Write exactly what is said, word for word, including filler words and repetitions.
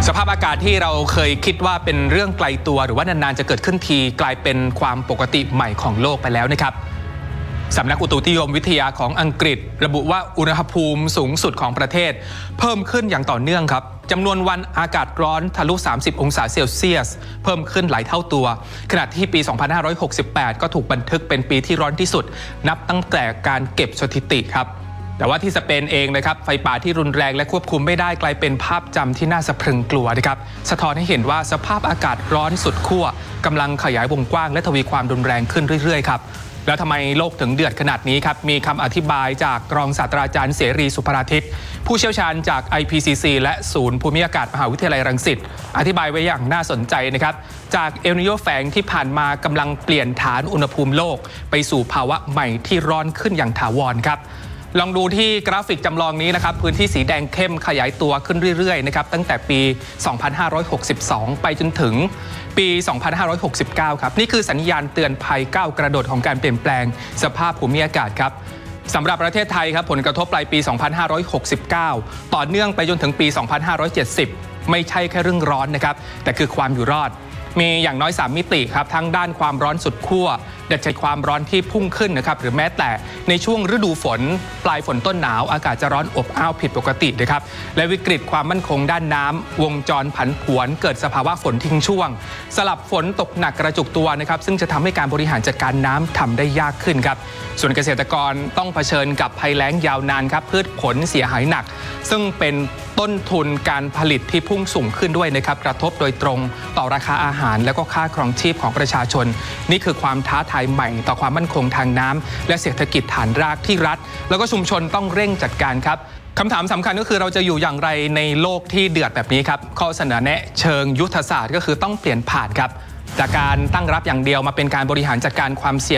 สภาพอากาศที่เราเคยคิดว่าเป็นเรื่องไกลตัวหรือว่านานๆจะเกิดขึ้นทีกลายเป็นความปกติใหม่ของโลกไปแล้วนะครับสำนักอุตุนิยมวิทยาของอังกฤษระบุว่าอุณหภูมิสูงสุดของประเทศเพิ่มขึ้นอย่างต่อเนื่องครับจำนวนวันอากาศร้อนทะลุสามสิบองศาเซลเซียสเพิ่มขึ้นหลายเท่าตัวขณะที่ปีสองพันห้าร้อยหกสิบแปดก็ถูกบันทึกเป็นปีที่ร้อนที่สุดนับตั้งแต่การเก็บสถิติครับแต่ว่าที่สเปนเองนะครับไฟป่าที่รุนแรงและควบคุมไม่ได้กลายเป็นภาพจำที่น่าสะพรึงกลัวนะครับสะท้อนให้เห็นว่าสภาพอากาศร้อนสุดขั้วกำลังขยายวงกว้างและทวีความรุนแรงขึ้นเรื่อยๆครับแล้วทำไมโลกถึงเดือดขนาดนี้ครับมีคำอธิบายจากรองศาสตราจารย์เสรีสุภราทิตผู้เชี่ยวชาญจาก ไอ พี ซี ซี และศูนย์ภูมิอากาศมหาวิทยาลัยรังสิตอธิบายไว้อย่างน่าสนใจนะครับจากเอลนิโญแฝงที่ผ่านมากำลังเปลี่ยนฐานอุณหภูมิโลกไปสู่ภาวะใหม่ที่ร้อนขึ้นอย่างถาวรครับลองดูที่กราฟิกจำลองนี้นะครับพื้นที่สีแดงเข้มขยายตัวขึ้นเรื่อยๆนะครับตั้งแต่ปีสองพันห้าร้อยหกสิบสองไปจนถึงปีสองพันห้าร้อยหกสิบเก้าครับนี่คือสัญญาณเตือนภัยก้าวกระโดดของการเปลี่ยนแปลงสภาพภูมิอากาศครับสำหรับประเทศไทยครับผลกระทบปลายปีสองพันห้าร้อยหกสิบเก้าต่อเนื่องไปจนถึงปีสองพันห้าร้อยเจ็ดสิบไม่ใช่แค่เรื่องร้อนนะครับแต่คือความอยู่รอดมีอย่างน้อยสามมิติครับทั้งด้านความร้อนสุดขั้วดัชนีความร้อนที่พุ่งขึ้นนะครับหรือแม้แต่ในช่วงฤดูฝนปลายฝนต้นหนาวอากาศจะร้อนอบอ้าวผิดปกตินะครับและวิกฤตความมั่นคงด้านน้ำวงจรผันผวนเกิดสภาวะฝนทิ้งช่วงสลับฝนตกหนักกระจุกตัวนะครับซึ่งจะทำให้การบริหารจัดการน้ำทำได้ยากขึ้นครับส่วนเกษตรกรต้องเผชิญกับภัยแล้งยาวนานครับพืชผลเสียหายหนักซึ่งเป็นต้นทุนการผลิตที่พุ่งสูงขึ้นด้วยนะครับกระทบโดยตรงต่อราคาอาหารและก็ค่าครองชีพของประชาชนนี่คือความท้าทายใหม่ต่อความมั่นคงทางน้ำและเศรษฐกิจฐานรากที่รัฐแล้วก็ชุมชนต้องเร่งจัดการครับคำถามสำคัญก็คือเราจะอยู่อย่างไรในโลกที่เดือดแบบนี้ครับข้อเสนอแนะเชิงยุทธศาสตร์ก็คือต้องเปลี่ยนผ่านครับจากการตั้งรับอย่างเดียวมาเป็นการบริหารจัดการความเสี่ยง